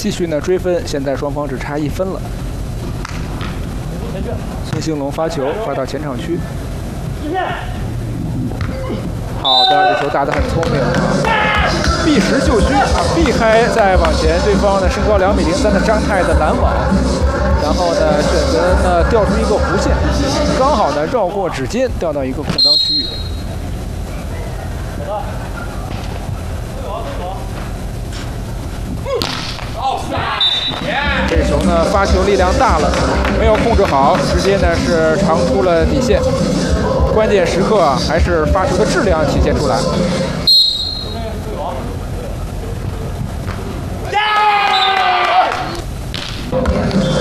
继续呢追分，现在双方只差1分了。孙兴龙发球发到前场区。好的，这球打得很聪明啊！避实就虚啊，避开再往前对方的身高2.03米的张泰的拦网，然后呢选择呢调出一个弧线，刚好呢绕过指尖调到一个空当区域。这球呢发球力量大了，没有控制好，直接呢是长出了底线。关键时刻啊，还是发球的质量体现出来。